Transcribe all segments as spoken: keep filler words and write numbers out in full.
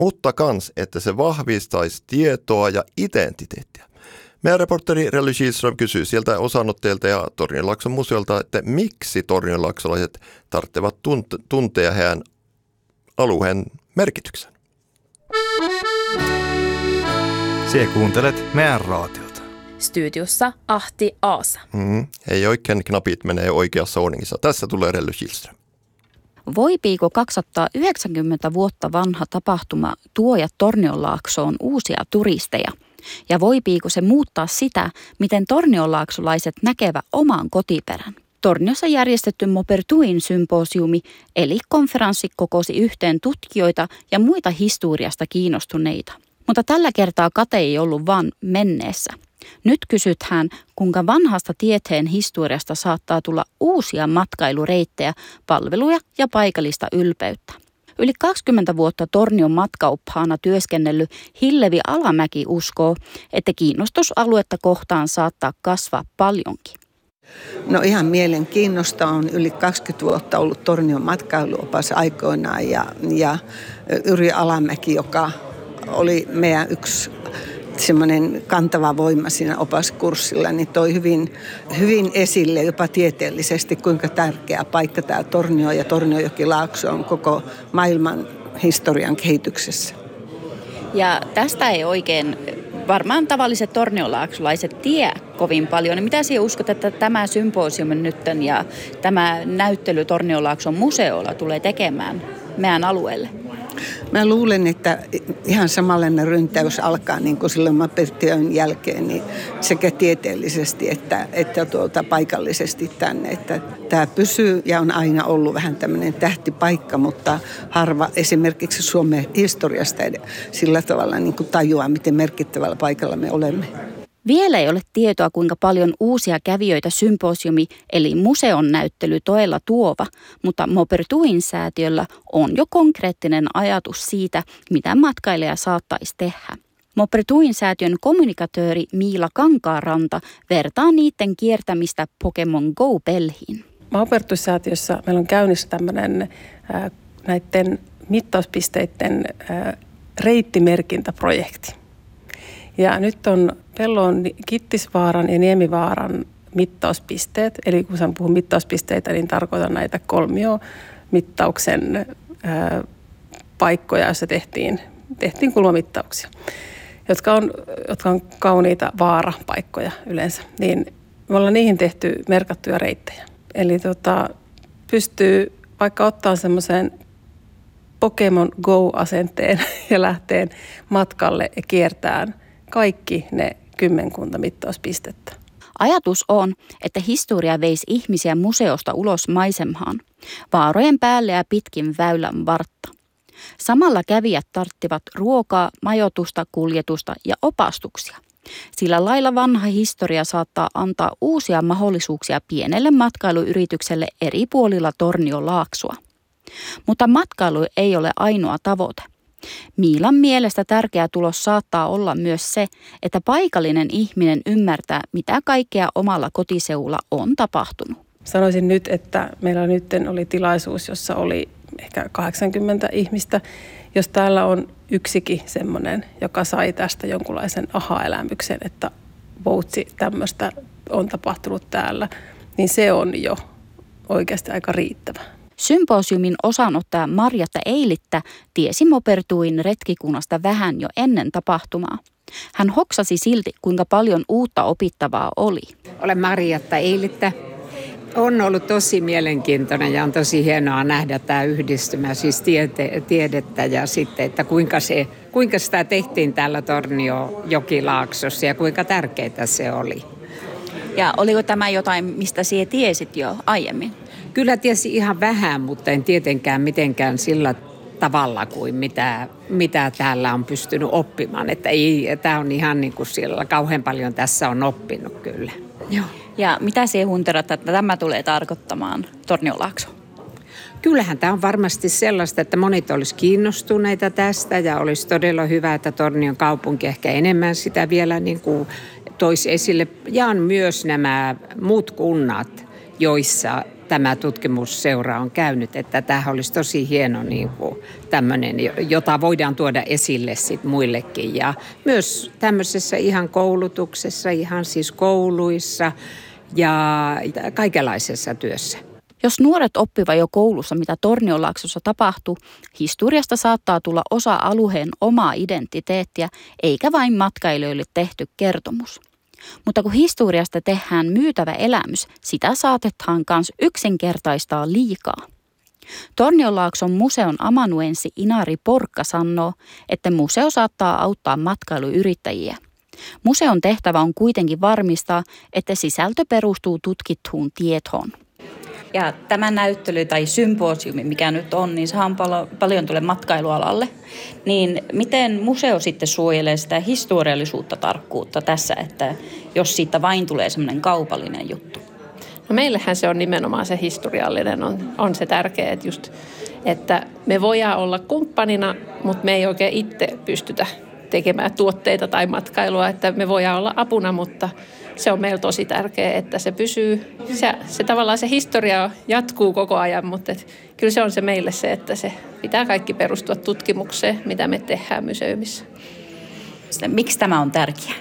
mutta kans, että se vahvistaisi tietoa ja identiteettiä. Meidän reporteri Relly Kihlström kysyy sieltä osanotteilta ja Tornionlaakson museolta, että miksi tornionlaaksolaiset tarvitsevat tunt- tuntea heidän alueen merkityksen. Sie kuuntelet meidän raatiota. Studiossa Ahti Aasa. Mm, ei oikein knapit menee oikeassa ordningissa. Tässä tulee Relly Kihlström. Voipiiko kaksisataayhdeksänkymmentä vuotta vanha tapahtuma tuoda Tornionlaaksoon uusia turisteja? Ja voipiiko se muuttaa sitä, miten tornionlaaksolaiset näkevät oman kotiperän? Torniossa järjestetty Maupertuin symposiumi eli konferenssi kokosi yhteen tutkijoita ja muita historiasta kiinnostuneita. Mutta tällä kertaa kate ei ollut vain menneessä. Nyt kysytään, kuinka vanhasta tieteen historiasta saattaa tulla uusia matkailureittejä, palveluja ja paikallista ylpeyttä. Yli kaksikymmentä vuotta Tornion matkaoppaana työskennellyt Hillevi Alamäki uskoo, että kiinnostus aluetta kohtaan saattaa kasvaa paljonkin. No ihan mielenkiinnosta on yli kaksikymmentä vuotta ollut Tornion matkailuopas aikoinaan ja, ja Yrjö Alamäki, joka oli meidän yksi semmoinen kantava voima siinä opaskurssilla, niin toi hyvin, hyvin esille jopa tieteellisesti, kuinka tärkeä paikka tämä Tornio ja Tornionjokilaakso on koko maailman historian kehityksessä. Ja tästä ei oikein varmaan tavalliset tornionlaaksolaiset tie kovin paljon. Niin mitä sinä uskot, että tämä symposiumi nyt ja tämä näyttely Tornionlaakson museolla tulee tekemään meidän alueelle? Mä luulen, että ihan samanlainen ryntäys alkaa niin kuin silloin Maupertuin jälkeen niin sekä tieteellisesti että, että tuolta paikallisesti tänne. Että tämä pysyy ja on aina ollut vähän tämmöinen tähtipaikka, mutta harva esimerkiksi Suomen historiasta sillä tavalla niin kuin tajuaa, miten merkittävällä paikalla me olemme. Vielä ei ole tietoa, kuinka paljon uusia kävijöitä symposiumi eli museon näyttely toella tuova, mutta Maupertuin säätiöllä on jo konkreettinen ajatus siitä, mitä matkailija saattaisi tehdä. Maupertuin säätiön kommunikatööri Miila Kankaaranta vertaa niiden kiertämistä Pokemon Go-peliin. Maupertuis-säätiössä meillä on käynnissä tämmöinen äh, näiden mittauspisteiden äh, reittimerkintäprojekti. Ja nyt on Pellon, Kittisvaaran ja Niemivaaran mittauspisteet. Eli kun sanon puhun mittauspisteitä, niin tarkoitan näitä kolmiomittauksen ää, paikkoja, joissa tehtiin, tehtiin kulmamittauksia, jotka on, jotka on kauniita vaarapaikkoja yleensä. Niin me ollaan niihin tehty merkattuja reittejä. Eli tota, pystyy vaikka ottaa semmoisen Pokemon Go-asenteen ja lähteen matkalle ja kiertään kaikki ne kymmenkunta mittauspistettä. Ajatus on, että historia veisi ihmisiä museosta ulos maisemaan, vaarojen päälle ja pitkin väylän vartta. Samalla kävijät tarttivat ruokaa, majoitusta, kuljetusta ja opastuksia. Sillä lailla vanha historia saattaa antaa uusia mahdollisuuksia pienelle matkailuyritykselle eri puolilla Torniolaaksoa. Mutta matkailu ei ole ainoa tavoite. Miilan mielestä tärkeä tulos saattaa olla myös se, että paikallinen ihminen ymmärtää, mitä kaikkea omalla kotiseudulla on tapahtunut. Sanoisin nyt, että meillä nyt oli tilaisuus, jossa oli ehkä kahdeksankymmentä ihmistä. Jos täällä on yksikin semmoinen, joka sai tästä jonkunlaisen aha-elämyksen, että voutsi tämmöistä on tapahtunut täällä, niin se on jo oikeasti aika riittävä. Symposiumin osanottaja Marjatta Eilittä tiesi Maupertuin retkikunnasta vähän jo ennen tapahtumaa. Hän hoksasi silti, kuinka paljon uutta opittavaa oli. Olen Marjatta Eilittä. On ollut tosi mielenkiintoinen ja on tosi hienoa nähdä tämä yhdistymä, siis tiete, tiedettä ja sitten, että kuinka, se, kuinka sitä tehtiin täällä Tornionjokilaaksossa ja kuinka tärkeää se oli. Ja oliko tämä jotain, mistä sinä tiesit jo aiemmin? Kyllä tiesi ihan vähän, mutta en tietenkään mitenkään sillä tavalla kuin mitä, mitä täällä on pystynyt oppimaan. Että ei, tämä on ihan niin kuin siellä kauhean paljon tässä on oppinut kyllä. Joo. Ja mitä sinä hunterat, että tämä tulee tarkoittamaan Torniolaakso? Kyllähän tämä on varmasti sellaista, että monet olisi kiinnostuneita tästä ja olisi todella hyvä, että Tornion kaupunki ehkä enemmän sitä vielä niin kuin toisi esille. Ja myös nämä muut kunnat, joissa tämä tutkimusseura on käynyt, että tämä olisi tosi hieno niin kuin tämmöinen, jota voidaan tuoda esille sit muillekin. Ja myös tämmöisessä ihan koulutuksessa, ihan siis kouluissa ja kaikenlaisessa työssä. Jos nuoret oppivat jo koulussa, mitä Tornionlaaksossa tapahtui, historiasta saattaa tulla osa alueen omaa identiteettiä, eikä vain matkailijoille tehty kertomus. Mutta kun historiasta tehdään myytävä elämys, sitä saatetaan myös yksinkertaistaa liikaa. Tornionlaakson museon amanuensi Inari Porkka sanoo, että museo saattaa auttaa matkailuyrittäjiä. Museon tehtävä on kuitenkin varmistaa, että sisältö perustuu tutkittuun tietoon. Ja tämä näyttely tai symposiumi, mikä nyt on, niin sehän on paljon, paljon tulee matkailualalle. Niin miten museo sitten suojelee sitä historiallisuutta, tarkkuutta tässä, että jos siitä vain tulee semmoinen kaupallinen juttu? No meillähän se on nimenomaan se historiallinen, on, on se tärkeä, että, just, että me voidaan olla kumppanina, mutta me ei oikein itse pystytä tekemään tuotteita tai matkailua, että me voidaan olla apuna, mutta se on meillä tosi tärkeää, että se pysyy, se, se tavallaan se historia jatkuu koko ajan, mutta et, kyllä se on se meille se, että se pitää kaikki perustua tutkimukseen, mitä me tehdään museumissa. Miksi tämä on tärkeää?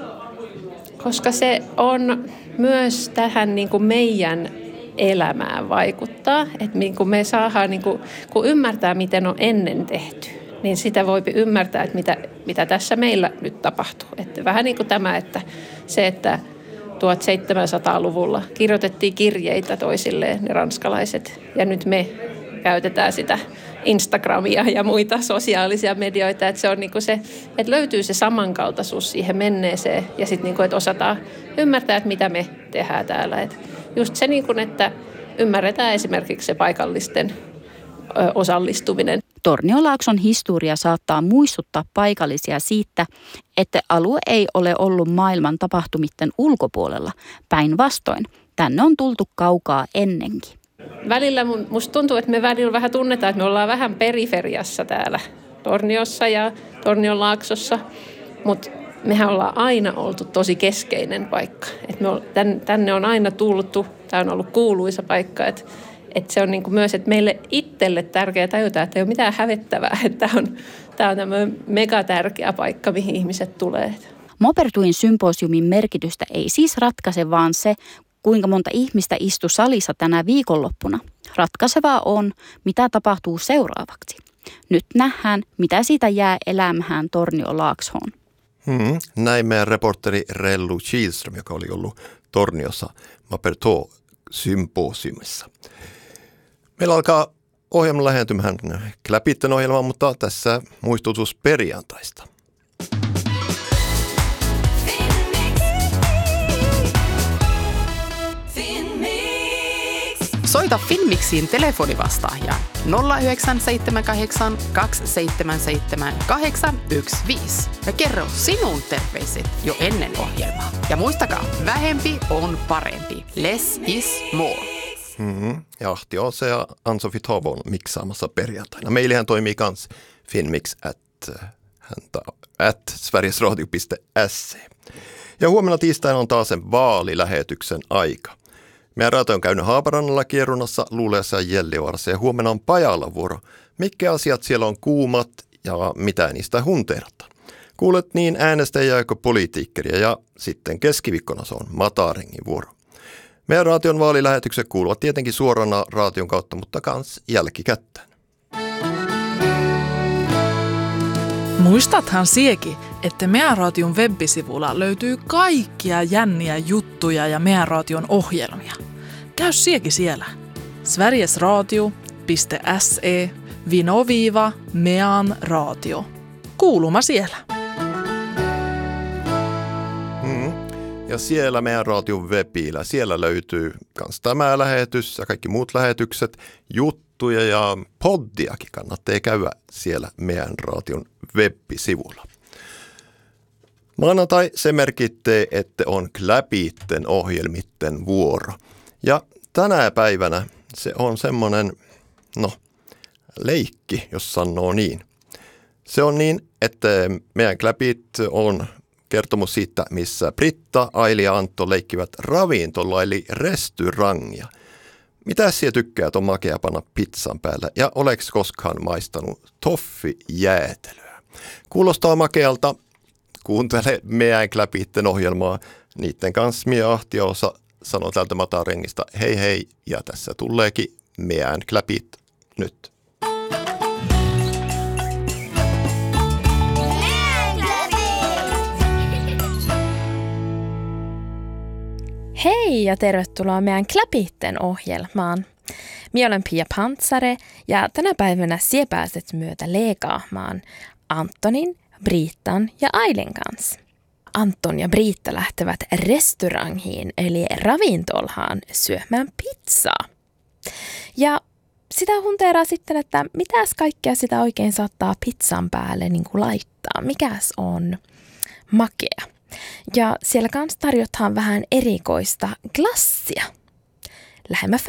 Koska se on myös tähän niin kuin meidän elämään vaikuttaa, että niin kuin me saadaan, niin kuin, kun ymmärtää, miten on ennen tehty, niin sitä voi ymmärtää, että mitä, mitä tässä meillä nyt tapahtuu. Että vähän niin kuin tämä, että se, että tuhatseitsemänsataaluvulla kirjoitettiin kirjeitä toisilleen, ne ranskalaiset, ja nyt me käytetään sitä Instagramia ja muita sosiaalisia medioita, että se on niin kuin se, että löytyy se samankaltaisuus siihen menneeseen, ja sitten niin kuin, että osataan ymmärtää, että mitä me tehdään täällä. Että just se, niin kuin, että ymmärretään esimerkiksi se paikallisten ö, osallistuminen. Tornionlaakson historia saattaa muistuttaa paikallisia siitä, että alue ei ole ollut maailman tapahtumitten ulkopuolella. Päinvastoin, tänne on tultu kaukaa ennenkin. Välillä musta tuntuu, että me välillä vähän tunnetaan, että me ollaan vähän periferiassa täällä Torniossa ja Tornionlaaksossa, mutta mehän ollaan aina oltu tosi keskeinen paikka. Et me on, tänne on aina tultu, tämä on ollut kuuluisa paikka, että Että se on niin kuin myös, että meille itselle tärkeää tajuta, että ei ole mitään hävettävää, että tämä on, tämä on tämmöinen megatärkeä paikka, mihin ihmiset tulee. Mopertuin symposiumin merkitystä ei siis ratkaise, vaan se, kuinka monta ihmistä istui salissa tänä viikonloppuna. Ratkaisevaa on, mitä tapahtuu seuraavaksi. Nyt nähdään, mitä siitä jää elämään Tornionlaaksoon. Hmm, näin meidän reporteri Rellu Kihlström, joka oli ollut Torniossa Mopertu-symposiumissa. Meillä alkaa ohjelma lähentymään Kläpitten ohjelmaan, mutta tässä muistutus perjantaista. Soita Finmixiin telefonivastaajaan nolla yhdeksän seitsemän kahdeksan kaksi seitsemän seitsemän kahdeksan yksi viisi ja kerro sinun terveiset jo ennen ohjelmaa. Ja muistakaa, vähempi on parempi. Less is more. Mm-hmm. Ja Ahti on se ja Ann-Sofi Toivo on miksaamassa perjantaina. Meillähän toimii kans finmix at, at sverigesradio piste se. Ja huomenna tiistaina on taas sen vaalilähetyksen aika. Meidän raato on käynyt Haaparannalla, Kierunassa, Luuleassa ja Jellivaarassa ja huomenna on Pajalla vuoro. Mitkä asiat siellä on kuumat ja mitä niistä hunteerataan. Kuulet niin äänestäjiä kuin poliitikkeria ja sitten keskiviikkona se on Matarengin vuoro. Meidän raation vaalilähetykset kuuluvat tietenkin suorana raation kautta, mutta kans jälkikäteen. Muistathan siekin, että meidän raation web-sivulla löytyy kaikkia jänniä juttuja ja meidän raation ohjelmia. Käy siekin siellä. sverigesradio piste se vinoviiva mean raatio. Kuuluma siellä. Mm. Ja siellä meidän raation webillä, siellä löytyy myös tämä lähetys ja kaikki muut lähetykset, juttuja ja poddiakin kannattaa käydä siellä meidän raation web-sivulla. Maanantai se merkittee, että on Kläpitten ohjelmitten vuoro. Ja tänä päivänä se on semmoinen, no, leikki, jos sanoo niin. Se on niin, että meidän Kläpit on kertomus siitä, missä Britta, Aili ja Antto leikkivät ravintola eli restyrangia. Mitä sinä tykkäät on makea panna pizzan päällä ja oleks koskaan maistanut toffijäätelöä? Kuulostaa makealta. Kuuntele meidän Kläpitten ohjelmaa. Niiden kanssa Mia Ahtiosa sanoo tältä Matarengista hei hei ja tässä tuleekin meidän Kläpit nyt. Hei ja tervetuloa meidän Kläpitten ohjelmaan. Minä olen Pia Pantsare ja tänä päivänä sinä pääset myötä leekaamaan Antonin, Briittan ja Ailen kanssa. Anton ja Briitta lähtevät restaurangiin eli ravintolhaan syömään pizzaa. Ja sitä hunteeraa sitten, että mitäs kaikkea sitä oikein saattaa pizzan päälle niin kuin laittaa. Mikäs on makea. Ja siellä kanssa tarjotaan vähän erikoista glassia. Lähemmä